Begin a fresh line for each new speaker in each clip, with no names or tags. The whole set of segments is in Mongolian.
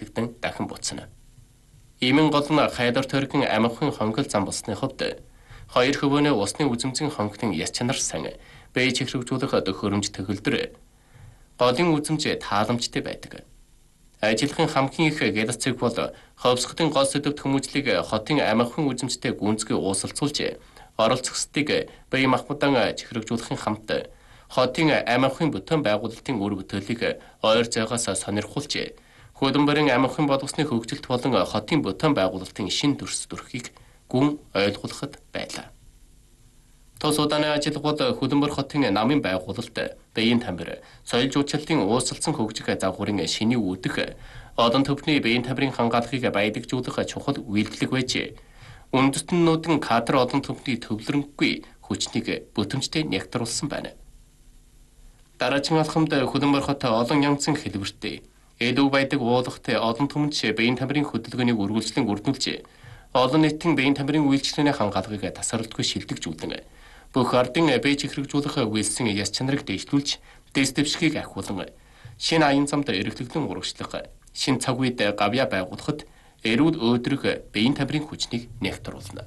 хилэгдэн дахин буцна. Иймэн гол нь хайдар төргөн амархан хонгол зам болсны хувьд хоёр хөвөнөө усны үзэмцэн хонхтын яс чанар сан бэж хэвшүүлэх төхөөрөмж төгөлдөр голын үзэмж тааламжтай байдаг. Ажилхан хамгийн их гэлцэг бол ховсготын гол сэдвт хүмүүжлийг хотын амархан үзэмжтэй гүнзгий уусалцуулж оролцохстыг бие махбодан чихрэгжүүлэхийн хамт хотын амархан бүтээн байгуулалтын үр бүтээлийг ойр зайгаас сонирхуулж хөдөлмөрийн амархан болгосны хөгжилт болон хотын бүтээн байгуулалтын шин төрс төрхийг гүн ойлгуулахад байлаа. Тус удааны ажил бол хөдөлмөр хотын намын байгуулалт, биеийн тамир, соёл жуулчлалын уусалсан хөгжих загварын шиний үүдэх, олон төвхний биеийн тамирын хангаалгыг баялагжуулах чухал үйлдэлэг байж, үндэстнүүдийн кадр олон төвхний төвлөрөнгөгүй хүчнийг бүтэмжтэй нягтруулсан байна. Дараагийн алхамд хөдөлмөр хот олон янзын хэлбэртэй, элүү байдаг уулахтай олон түмэнч биеийн тамирын хөдөлгөөнийг үргэлжлэн үрдүүлж, олон нийтийн биеийн тамирын үйлчлэлийн хангаалгыг тасралтгүй шилдэгжүүлэн бүх ардын бэж хэвшүүлэх үйлсэн яс чанарыг дэвшлүүлж, дэс дэвшгийг ахиулан шинэ аян замд эргэлтэн урагшлах, шинэ цаг үед гавья байгуулахад эрүүл өөдрөг биеийн тамирын хүчнийг нягтруулна.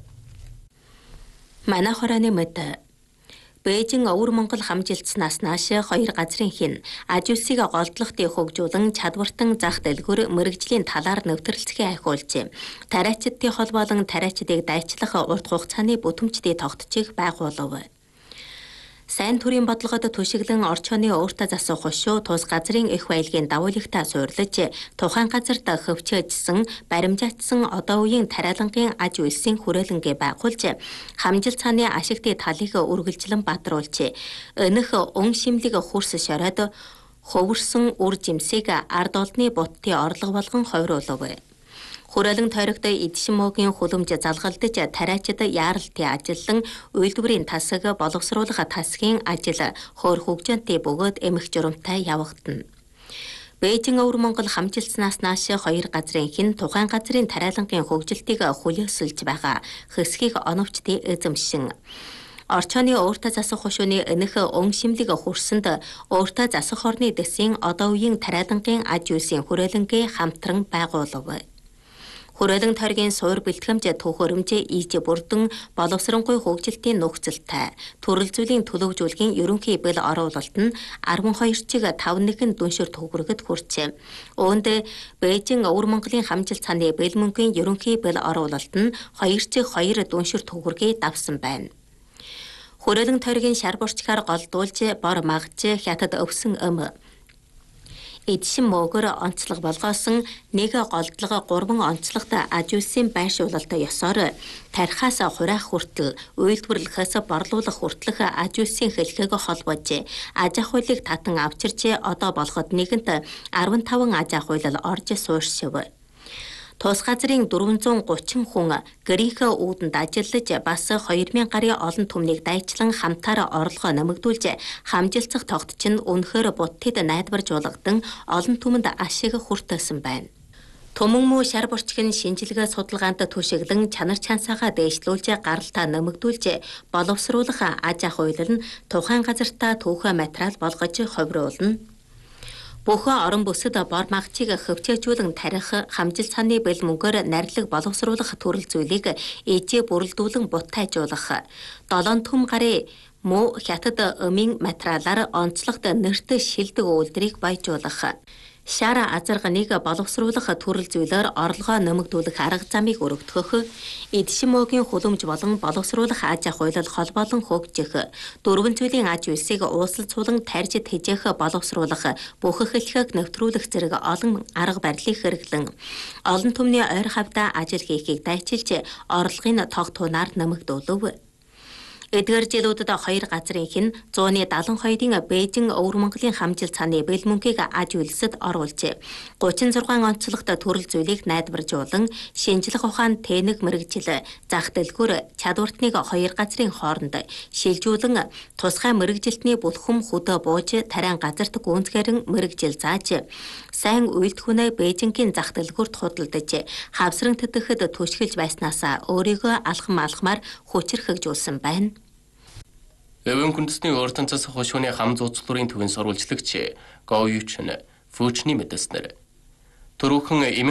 Манай хорооны мэд Бээжин Өвөр Монгол хамжилтснаас нааш хоёр газрын хин аж үйлсийг голдлохтой хөгжүүлэн чадвартан зах дэлгүүр мэрэгжлийн талаар нэвтрэлцгээ ахиулж, тариачдын хол болон тариачдыг дайчлах урт хугацааны бүтэмжтэй тогтчих байгуулав. Сайн төрийн бодлогод түшиглэн орчооны өөртөө засах хошуу тус газрын их баялагын давуулагтаа суйрлаж, тухайн газарт хөвчөөжсөн, баримжаачсан одоо үеийн тариалангийн аж үйлсийн хүрээлэнгээ байгуулж, хамжилт цааны ашигтын талыг үргэлжлэн бадруулж, өнөх өн шимлэг хурс шороод хөвөрсөн үр жимсийг ард олдны буттын орлого болгон хойруулав. Хүрээлэн тойрогтой эдшин мөгийн хүлэмж залгалдаж тариачид яаралтын ажиллан үйлдвэрийн тасаг боловсруулах тасгийн ажил хоор хөгжөөнтэй бөгөөд эмх журамтай явагдана. Бээжин Өвөр Монгол хамжилтснаас нааш хоёр газрын хин тухайн газрын тариалангийн хөгжилтийг хүлээсэлж байгаа хэсгийг оновчтой эзэмшин. Орчооны өөртөө засах хошууны энэх өн шимлэг хурсанд өөртөө засах орны дэсийн одоо үеийн тариалангийн аж үйлсийн хүрээлэнгээ хамтран байгуулав. Хүрээлэн тойргийн суур бэлтгэмж төхөөрөмж ийж бүрдэн боловсронгуй хөгжилтийн нөхцөлтэй төрөл зүйлийн төлөвжүүлгийн ерөнхий бэл оруулалт нь 12 чиг 5-1 дүншир төгрөгөд хүрчээ. Үүнд Бээжин Өвөр Монголын хамжилт цааны бэл мөнгөний ерөнхий бэл оруулалт нь 2 чиг 2 дүншир төгрөгийг давсан байна. Хүрээлэн тойргийн шар бурчгаар голдуулж, бор магж, хятад өвсөн эдшин мөөгөр онцлог болгоосон нэг голдлого 3 онцлогт аж үйлсийн байршуулалт ёсоор тархаас хураах хүртэл үйлдвэрлэхээс борлуулах хүртэлх аж үйлсийн хэлхэг холбож аж ахуйлыг татан авчирч одоо болоход нэгэнт 15 аж ахуйлал орж сууршив. Тус газрын 430 хүн гэрийнхээ үүдэнд ажиллаж бас 2000 гарын олон түмнийг дайчлан хамтаар орлогоо нэмэгдүүлж хамжилцах тогтч нь үнэхээр будтад найдваржуулгадан олон түмэнд ашиг хүртээсэн байна. Төмөн муу шар бурчгийн шинжилгээ судалгаанд түшиглэн чанар чансаагаа дээшлүүлж гаралтаа нэмэгдүүлж боловсруулах аж ахуйлал нь тухайн газартаа түүхэ материал болгож ховруулна. Бүхэн орон бүсэд бор магчийг хөвчөөжүүлэн тарих хамжилт цааны бэл мөнгөөр нарилаг боловсруулах төрөл зүйлийг ээжээ бүрэлдүүлэн бутайжуулах 7 түм гарын муу хятад өмийн материалаар онцлогт нэрт шилдэг үйлдвэрийг баяжуулах. Шара азарганыг боловсруулах төрөл зүйлээр орлогоо нэмэгдүүлэх арга замыг өргөдгөх, эдшин мөгийн хүлэмж болон боловсруулах аж ахуйлал холбоолон хөгжих, дөрвөн зүйлийн аж үйлсийг уусалцуулан тарьж тэжээх боловсруулах, бүх хэлхийг нэвтрүүлэх зэрэг олон арга барилыг хэрэглэн олон түмний ойр хавьдаа ажил хийхийг дайчилж орлогын тог тунаар нэмэгдүүлв. Эдгээр жилүүдэд хоёр газрын хин 172-ийн Бээжин Өвөр Монголын хамжилт цааны бэл мөнгийг аж үйлсэд оруулж 36 онцлогт төрөл зүйлийг найдваржуулан шинжлэх ухаан тэнэг мэрэгжил зах дэлгүүр чадвартныг хоёр газрын хооронд шилжүүлэн тусгай мэрэгжилтний бүлхэм хөдөө бууж тариан газарт гүнзгэрэн мэрэгжил зааж сайн үйлдвэрнээ Бээжингийн зах дэлгүүрт худалдаж хавсран тэтгэхэд түшгэлж байснаас өөрийгөө алхамаар хүчрхэгжүүлсэн байна.
Өвөн үндэсний өөртөө засах хошууны хам зууцлуурын төвийн сурвалжлагч Говьюч нь фүүчний мэдээснэр. Төрөөхөн